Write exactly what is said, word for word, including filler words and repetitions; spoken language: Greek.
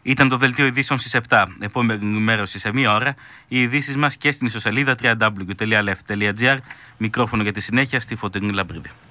Ήταν το δελτίο ειδήσεων στις επτά. Επόμενη ενημέρωση σε μία ώρα. Οι ειδήσεις μας και στην ιστοσελίδα double-u double-u double-u τελεία left τελεία gr. Μικρόφωνο για τη συνέχεια στη Φωτεινή Λαμπρίδη.